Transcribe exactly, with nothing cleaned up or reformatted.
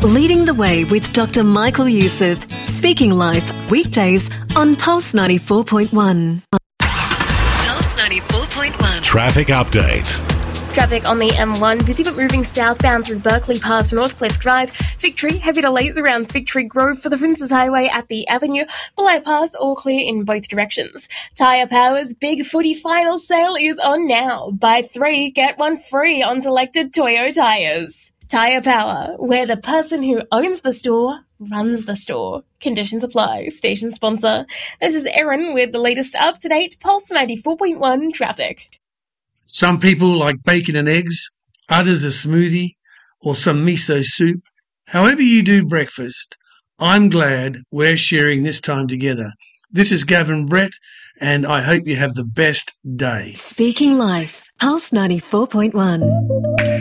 Leading the Way with Doctor Michael Youssef. Speaking Life, weekdays on Pulse ninety-four point one. Pulse ninety-four point one. Traffic update. Traffic on the M one, busy but moving southbound through Berkeley past Northcliffe Drive. Victory, heavy delays around Victory Grove for the Princes Highway at the Avenue. Below pass, all clear in both directions. Tyre Power's Big Footy Final Sale is on now. Buy three, get one free on selected Toyo tyres. Tyre Power, where the person who owns the store runs the store. Conditions apply. Station sponsor. This is Erin with the latest up-to-date Pulse ninety-four point one traffic. Some people like bacon and eggs, others a smoothie or some miso soup. However you do breakfast, I'm glad we're sharing this time together. This is Gavin Brett, and I hope you have the best day. Speaking Life, Pulse ninety-four point one.